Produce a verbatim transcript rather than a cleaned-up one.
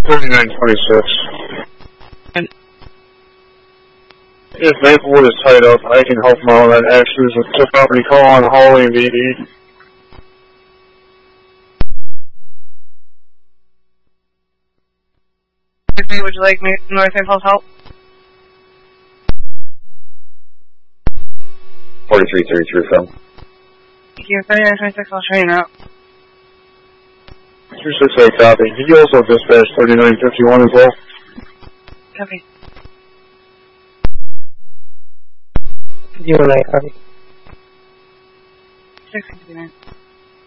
thirty-nine twenty-six. And if Maplewood is tied up, I can help them out. That actually is a property call on Holly and D D. would you like me North Impulse help? forty-three thirty-three, Phil. Thank you. thirty-nine twenty-six, I'll show you now. two six eight, copy. Can you also dispatch thirty-nine fifty-one as well? Copy. You and I, copy. six fifty-nine.